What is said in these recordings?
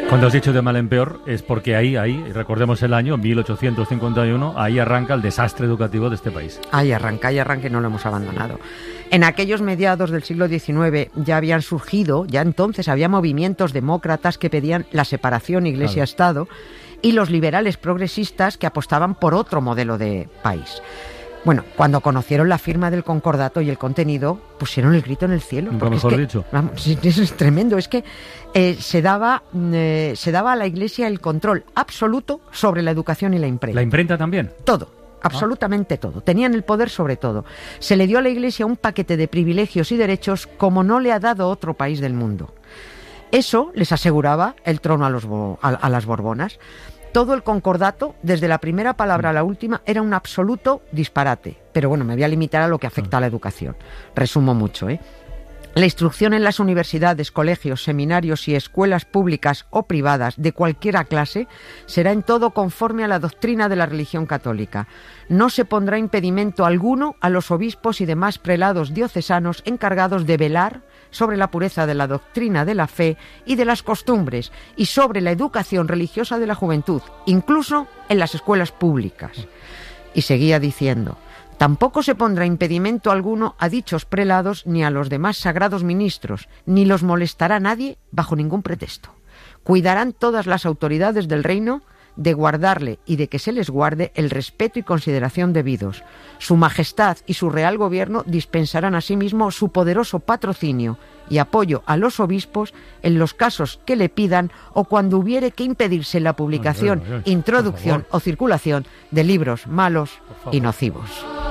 Cuando has dicho de mal en peor es porque ahí, recordemos el año 1851, ahí arranca el desastre educativo de este país. Ahí arranca y no lo hemos abandonado. En aquellos mediados del siglo XIX ya habían surgido, ya entonces había movimientos demócratas que pedían la separación Iglesia-Estado y los liberales progresistas que apostaban por otro modelo de país. Bueno, cuando conocieron la firma del concordato y el contenido, pusieron el grito en el cielo. Nunca mejor dicho. Vamos, es tremendo. Es que se daba a la Iglesia el control absoluto sobre la educación y la imprenta. ¿La imprenta también? Todo. Absolutamente todo. Tenían el poder sobre todo. Se le dio a la Iglesia un paquete de privilegios y derechos como no le ha dado otro país del mundo. Eso les aseguraba el trono a las Borbonas. Todo el concordato, desde la primera palabra a la última, era un absoluto disparate. Pero bueno, me voy a limitar a lo que afecta a la educación. Resumo mucho, La instrucción en las universidades, colegios, seminarios y escuelas públicas o privadas de cualquiera clase será en todo conforme a la doctrina de la religión católica. No se pondrá impedimento alguno a los obispos y demás prelados diocesanos encargados de velar sobre la pureza de la doctrina de la fe y de las costumbres y sobre la educación religiosa de la juventud, incluso en las escuelas públicas. Y seguía diciendo: tampoco se pondrá impedimento alguno a dichos prelados ni a los demás sagrados ministros, ni los molestará nadie bajo ningún pretexto. Cuidarán todas las autoridades del reino de guardarle y de que se les guarde el respeto y consideración debidos. Su majestad y su real gobierno dispensarán asimismo su poderoso patrocinio y apoyo a los obispos en los casos que le pidan o cuando hubiere que impedirse la publicación, introducción o circulación de libros malos y nocivos.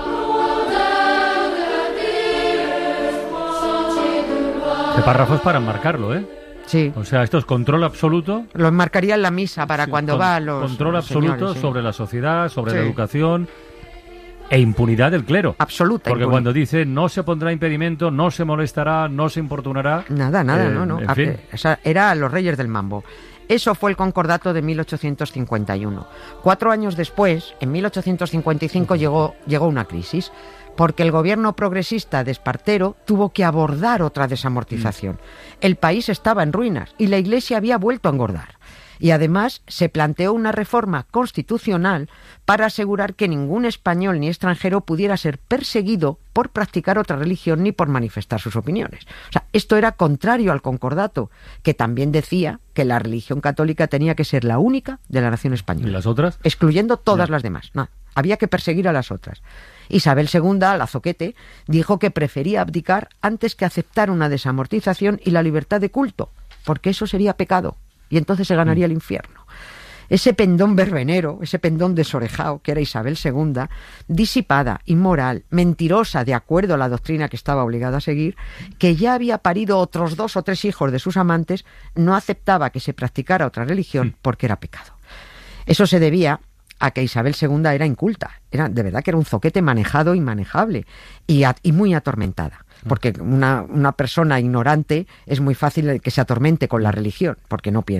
Este párrafo es para enmarcarlo, Sí. O sea, esto es control absoluto. Lo enmarcaría en la misa para cuando va a los control absoluto señores, sobre la sociedad, sobre la educación e impunidad del clero. Absoluta. Porque cuando dice no se pondrá impedimento, no se molestará, no se importunará. Nada, no. En fin. O sea, era los reyes del mambo. Eso fue el concordato de 1851. 4 años después, en 1855, llegó una crisis, porque el gobierno progresista de Espartero tuvo que abordar otra desamortización. El país estaba en ruinas y la Iglesia había vuelto a engordar. Y además se planteó una reforma constitucional para asegurar que ningún español ni extranjero pudiera ser perseguido por practicar otra religión ni por manifestar sus opiniones. O sea, esto era contrario al concordato, que también decía que la religión católica tenía que ser la única de la nación española. ¿Y las otras? Excluyendo todas las demás. No, había que perseguir a las otras. Isabel II, la zoquete, dijo que prefería abdicar antes que aceptar una desamortización y la libertad de culto, porque eso sería pecado. Y entonces se ganaría el infierno. Ese pendón verbenero, ese pendón desorejado que era Isabel II, disipada, inmoral, mentirosa de acuerdo a la doctrina que estaba obligada a seguir, que ya había parido otros 2 o 3 hijos de sus amantes, no aceptaba que se practicara otra religión porque era pecado. Eso se debía a que Isabel II era inculta, de verdad que era un zoquete manejado e inmanejable y muy atormentada. Porque una persona ignorante es muy fácil que se atormente con la religión, porque no piensa.